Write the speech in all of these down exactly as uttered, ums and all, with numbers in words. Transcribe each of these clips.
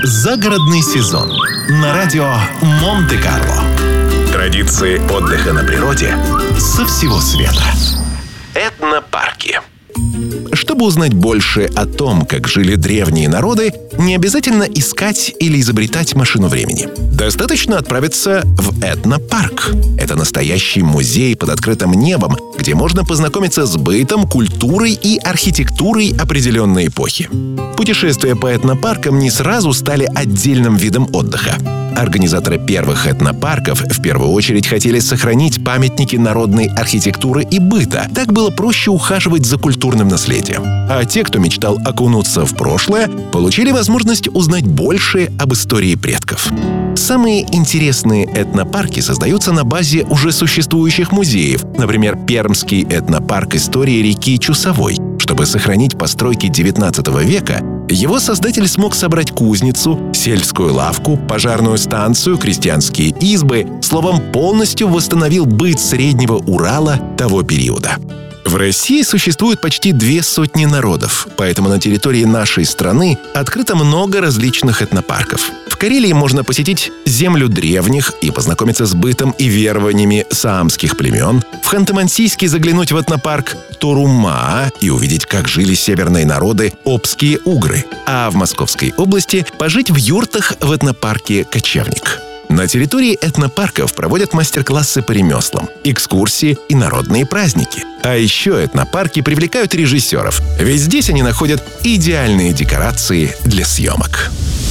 Загородный сезон на радио Монте-Карло. Традиции отдыха на природе со всего света. Этнопарки. Чтобы узнать больше о том, как жили древние народы, не обязательно искать или изобретать машину времени. Достаточно отправиться в этнопарк. Это настоящий музей под открытым небом, где можно познакомиться с бытом, культурой и архитектурой определенной эпохи. Путешествия по этнопаркам не сразу стали отдельным видом отдыха. Организаторы первых этнопарков в первую очередь хотели сохранить памятники народной архитектуры и быта. Так было проще ухаживать за культурным наследием. А те, кто мечтал окунуться в прошлое, получили возможность узнать больше об истории предков. Самые интересные этнопарки создаются на базе уже существующих музеев, например, Пермский этнопарк истории реки Чусовой. Чтобы сохранить постройки девятнадцатого века, его создатель смог собрать кузницу, сельскую лавку, пожарную станцию, крестьянские избы, словом, полностью восстановил быт Среднего Урала того периода. В России существует почти две сотни народов, поэтому на территории нашей страны открыто много различных этнопарков. В Карелии можно посетить землю древних и познакомиться с бытом и верованиями саамских племен, в Ханты-Мансийске заглянуть в этнопарк Торума и увидеть, как жили северные народы обские угры, а в Московской области пожить в юртах в этнопарке Кочевник. На территории этнопарков проводят мастер-классы по ремеслам, экскурсии и народные праздники. А еще этнопарки привлекают режиссеров, ведь здесь они находят идеальные декорации для съемок.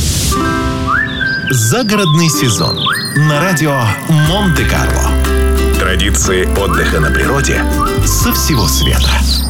Загородный сезон на радио Монте-Карло. Традиции отдыха на природе со всего света.